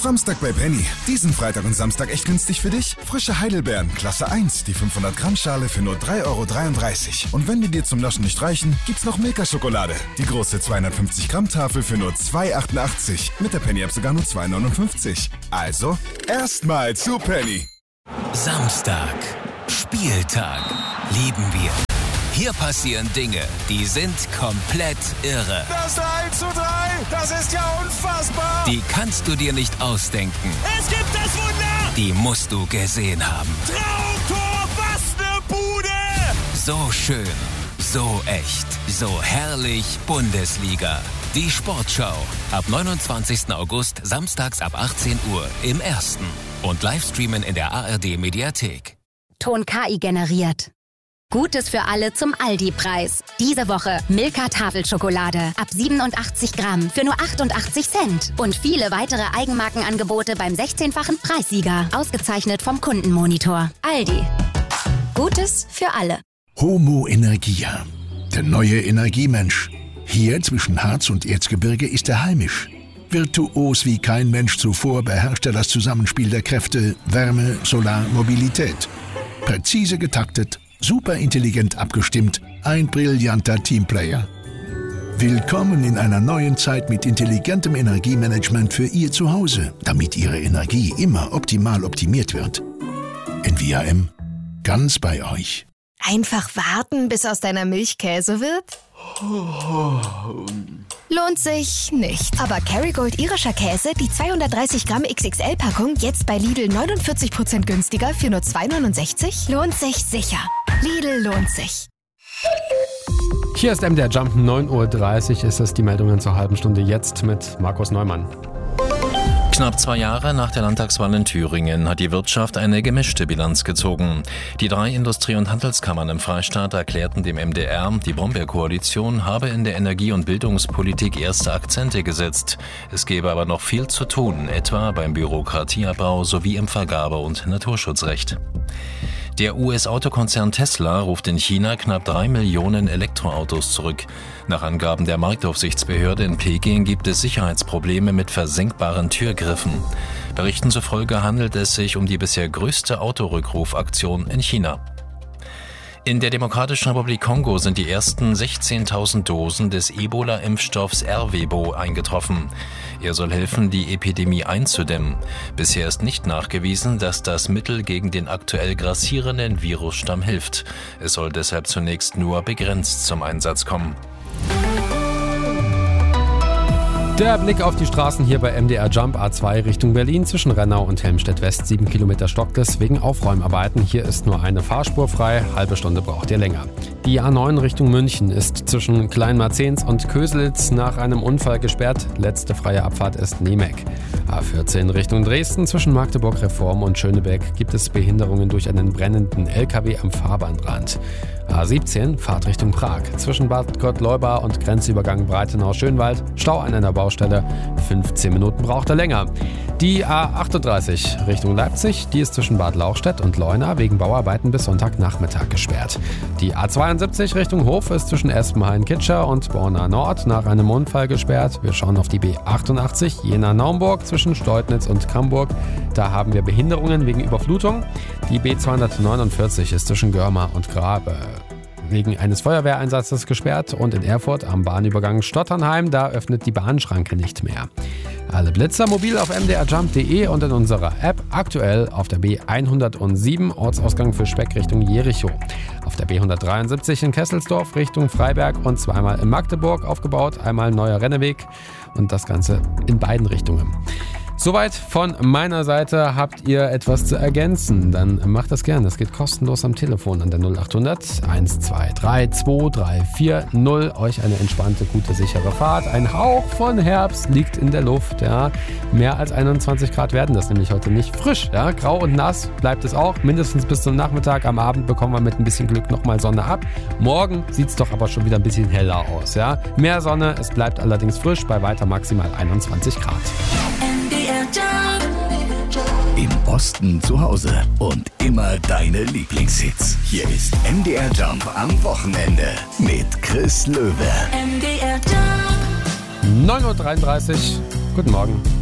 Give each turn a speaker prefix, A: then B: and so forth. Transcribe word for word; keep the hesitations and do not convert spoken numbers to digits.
A: Samstag bei Penny. Diesen Freitag und Samstag echt günstig für dich? Frische Heidelbeeren, Klasse eins, die fünfhundert Gramm Schale für nur drei Euro dreiunddreißig. Und wenn die dir zum Naschen nicht reichen, gibt's noch Milka-Schokolade. Die große zweihundertfünfzig Gramm Tafel für nur zwei Euro achtundachtzig. Mit der Penny-App sogar nur zwei Euro neunundfünfzig. Also, erstmal zu Penny.
B: Samstag. Spieltag. Lieben wir. Hier passieren Dinge, die sind komplett irre.
C: Das eins zu drei, das ist ja unfassbar.
B: Die kannst du dir nicht ausdenken.
C: Es gibt das Wunder.
B: Die musst du gesehen haben.
C: Traumtor, was ne Bude.
B: So schön, so echt, so herrlich Bundesliga. Die Sportschau. Ab neunundzwanzigsten August, samstags ab achtzehn Uhr im Ersten. Und Livestreamen in der A R D-Mediathek.
D: Ton K I generiert. Gutes für alle zum Aldi-Preis. Diese Woche Milka Tafelschokolade ab siebenundachtzig Gramm für nur achtundachtzig Cent. Und viele weitere Eigenmarkenangebote beim sechzehnfachen Preissieger. Ausgezeichnet vom Kundenmonitor. Aldi. Gutes für alle.
E: Homo Energia. Der neue Energiemensch. Hier zwischen Harz und Erzgebirge ist er heimisch. Virtuos wie kein Mensch zuvor beherrscht er das Zusammenspiel der Kräfte Wärme, Solar, Mobilität. Präzise getaktet, super intelligent abgestimmt, ein brillanter Teamplayer. Willkommen in einer neuen Zeit mit intelligentem Energiemanagement für Ihr Zuhause, damit Ihre Energie immer optimal optimiert wird. N V A M, ganz bei euch.
F: Einfach warten, bis aus deiner Milch Käse wird? Lohnt sich nicht. Aber Kerrygold irischer Käse, die zweihundertdreißig Gramm X X L-Packung, jetzt bei Lidl neunundvierzig Prozent günstiger für nur zwei Euro neunundsechzig? Lohnt sich sicher. Lidl lohnt sich.
G: Hier ist M D R Jump, neun Uhr dreißig ist es, die Meldungen zur halben Stunde jetzt mit Markus Neumann.
H: Knapp zwei Jahre nach der Landtagswahl in Thüringen hat die Wirtschaft eine gemischte Bilanz gezogen. Die drei Industrie- und Handelskammern im Freistaat erklärten dem M D R, die Brombeer-Koalition habe in der Energie- und Bildungspolitik erste Akzente gesetzt. Es gäbe aber noch viel zu tun, etwa beim Bürokratieabbau sowie im Vergabe- und Naturschutzrecht. Der U S-Autokonzern Tesla ruft in China knapp drei Millionen Elektroautos zurück. Nach Angaben der Marktaufsichtsbehörde in Peking gibt es Sicherheitsprobleme mit versenkbaren Türgriffen. Berichten zufolge handelt es sich um die bisher größte Autorückrufaktion in China. In der Demokratischen Republik Kongo sind die ersten sechzehntausend Dosen des Ebola-Impfstoffs Ervebo eingetroffen. Er soll helfen, die Epidemie einzudämmen. Bisher ist nicht nachgewiesen, dass das Mittel gegen den aktuell grassierenden Virusstamm hilft. Es soll deshalb zunächst nur begrenzt zum Einsatz kommen.
G: Der Blick auf die Straßen hier bei M D R Jump A zwei Richtung Berlin zwischen Rennau und Helmstedt West. Sieben Kilometer stockt es wegen Aufräumarbeiten. Hier ist nur eine Fahrspur frei. Halbe Stunde braucht ihr länger. Die A neun Richtung München ist zwischen Kleinmarzens und Köselitz nach einem Unfall gesperrt. Letzte freie Abfahrt ist Nemec. A vierzehn Richtung Dresden zwischen Magdeburg Reform und Schönebeck gibt es Behinderungen durch einen brennenden L K W am Fahrbahnrand. A siebzehn Fahrt Richtung Prag zwischen Bad Gottleuba und Grenzübergang Breitenau-Schönwald. Stau an einer Baustelle. fünfzehn Minuten braucht er länger. Die A achtunddreißig Richtung Leipzig, die ist zwischen Bad Lauchstädt und Leuna wegen Bauarbeiten bis Sonntagnachmittag gesperrt. Die A zweiundsiebzig Richtung Hof ist zwischen Espenhain-Kitscher und Borna Nord nach einem Unfall gesperrt. Wir schauen auf die B achtundachtzig Jena-Naumburg zwischen Steutnitz und Camburg. Da haben wir Behinderungen wegen Überflutung. Die B zweihundertneunundvierzig ist zwischen Görma und Grabe wegen eines Feuerwehreinsatzes gesperrt und in Erfurt am Bahnübergang Stotternheim, da öffnet die Bahnschranke nicht mehr. Alle Blitzer mobil auf m d r jump punkt d e und in unserer App, aktuell auf der B hundertsieben Ortsausgang für Speck Richtung Jericho. Auf der B hundertdreiundsiebzig in Kesselsdorf Richtung Freiberg und zweimal in Magdeburg aufgebaut, einmal neuer Renneweg und das Ganze in beiden Richtungen. Soweit von meiner Seite. Habt ihr etwas zu ergänzen, dann macht das gern. Das geht kostenlos am Telefon an der null achthundert eins zwei drei zwei drei vier null. Euch eine entspannte, gute, sichere Fahrt. Ein Hauch von Herbst liegt in der Luft. Ja. Mehr als einundzwanzig Grad werden das nämlich heute nicht. Frisch, ja. Grau und nass bleibt es auch. Mindestens bis zum Nachmittag. Am Abend bekommen wir mit ein bisschen Glück nochmal Sonne ab. Morgen sieht es doch aber schon wieder ein bisschen heller aus. Ja. Mehr Sonne, es bleibt allerdings frisch bei weiter maximal einundzwanzig Grad.
I: Im Osten zu Hause und immer deine Lieblingshits. Hier ist M D R Jump am Wochenende mit Chris Löwe.
D: M D R Jump.
G: neun Uhr dreiunddreißig. Guten Morgen.